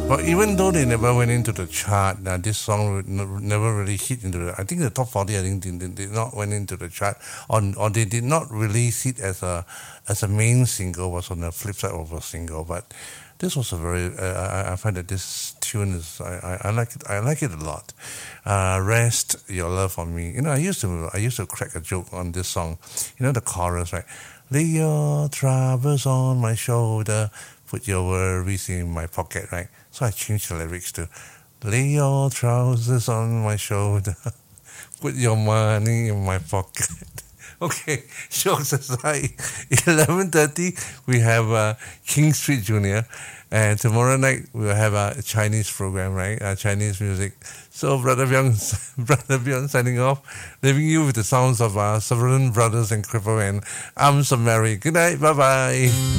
But even though they never went into the chart, this song never really hit into the. I think the top 40. I think did not went into the chart, or they did not release it as a main single. Was on the flip side of a single, but this was a very. I find that this tune is. I like it. I like it a lot. Rest your love on me. I used to crack a joke on this song. The chorus, right? Lay your troubles on my shoulder, put your worries in my pocket, right? So I changed the lyrics to lay your trousers on my shoulder, put your money in my pocket. Okay, jokes aside, 11:30 we have King Street Junior, and tomorrow night we'll have a Chinese program, right? Chinese music. So Brother Bjorn signing off, leaving you with the sounds of Sovereign Brothers and Cripple, and I'm so Mary. Good night, bye bye.